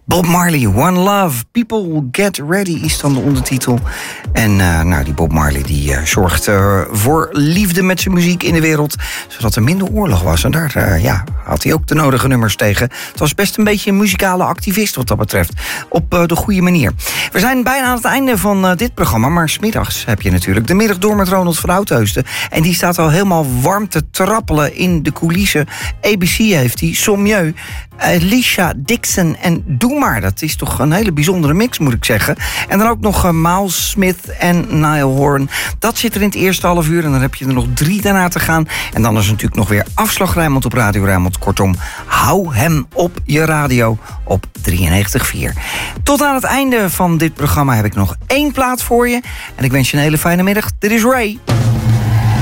Bob Marley, One Love, People Get Ready is dan de ondertitel. En die Bob Marley die zorgt voor liefde met zijn muziek in de wereld, zodat er minder oorlog was. En daar had hij ook de nodige nummers tegen. Het was best een beetje een muzikale activist wat dat betreft. Op de goede manier. We zijn bijna aan het einde van dit programma, maar 's middags heb je natuurlijk de middag door met Ronald van Oudheusden. En die staat al helemaal warm te trappelen in de coulissen. ABC heeft hij, Sommieu, Alicia Dixon en Doe Maar. Dat is toch een hele bijzondere mix, moet ik zeggen. En dan ook nog Miles Smith en Niall Horan. Dat zit er in het eerste half uur en dan heb je er nog 3 daarna te gaan. En dan is natuurlijk nog weer Afslag Rijnmond op Radio Rijnmond. Kortom, hou hem op je radio op 93.4. Tot aan het einde van dit programma heb ik nog 1 plaat voor je. En ik wens je een hele fijne middag. Dit is Ray.